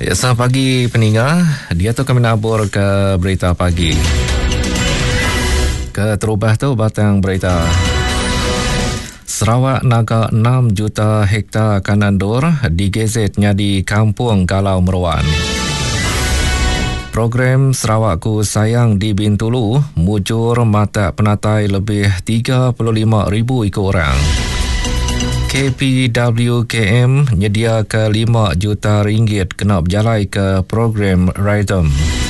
Ya, selamat pagi pendengar. Dia tu kami nabur ke berita pagi. Ke terubah tu batang berita. Sarawak naga 6 juta hektar kanandur digezetnya di Kampung Galau Meruan. Program Sarawakku Sayang di Bintulu mujur mata penatai lebih 35,000 ikut orang. KPWKM nyedia ke 5 juta ringgit kena berjalai ke program Rhythm.